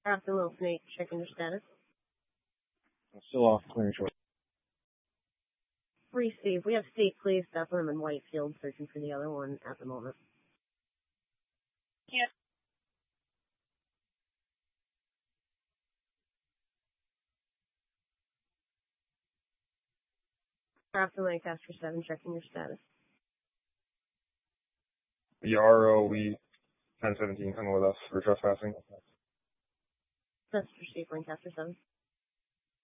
Captain Little Snake, checking your status. I'm still off clearing short. Free Steve. We have State Police, Bethlehem, and Whitefield searching for the other one at the moment. Yeah. Captain Lancaster 7, checking your status. The ROE 1017 coming with us for trespassing. That's received, Lancaster 7.